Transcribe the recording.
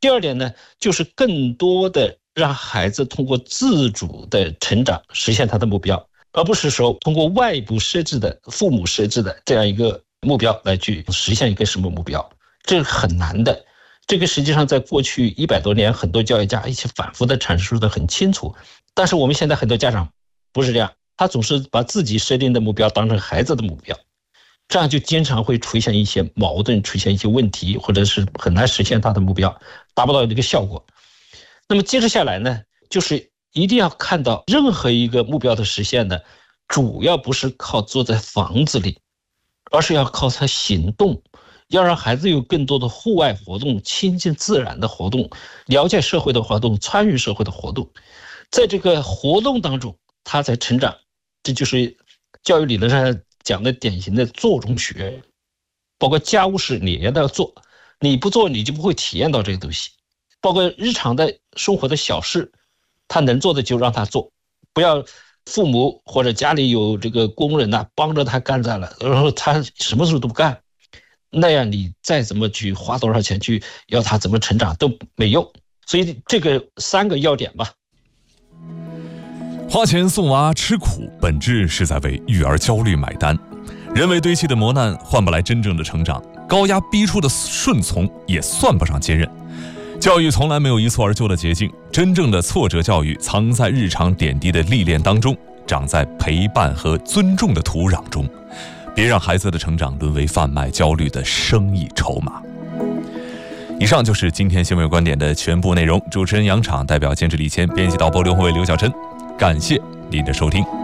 第二点呢，就是更多的让孩子通过自主的成长实现他的目标，而不是说通过外部设置的父母设置的这样一个目标来去实现一个什么目标，这个很难的。这个实际上在过去100多年，很多教育家一起反复的阐述的很清楚，但是我们现在很多家长不是这样，他总是把自己设定的目标当成孩子的目标，这样就经常会出现一些矛盾，出现一些问题，或者是很难实现他的目标，达不到这个效果。那么接着下来呢，就是一定要看到任何一个目标的实现呢，主要不是靠坐在房子里，而是要靠他行动，要让孩子有更多的户外活动，亲近自然的活动，了解社会的活动，参与社会的活动，在这个活动当中他才成长。这就是教育理论上讲的典型的做中学，包括家务事你也要做，你不做你就不会体验到这个东西，包括日常的生活的小事，他能做的就让他做，不要父母或者家里有这个工人帮着他干在了，然后他什么时候都不干，那样你再怎么去花多少钱去要他怎么成长都没用。所以这个3个要点吧。 花钱送娃吃苦，本质是在为育儿焦虑买单。人为堆砌的磨难换不来真正的成长，高压逼出的顺从也算不上坚韧。教育从来没有一蹴而就的捷径，真正的挫折教育藏在日常点滴的历练当中，长在陪伴和尊重的土壤中。别让孩子的成长沦为贩卖焦虑的生意筹码。以上就是今天新闻观点的全部内容。主持人杨昶，代表监制李谦，编辑导播刘宏伟、刘晓琛，感谢您的收听。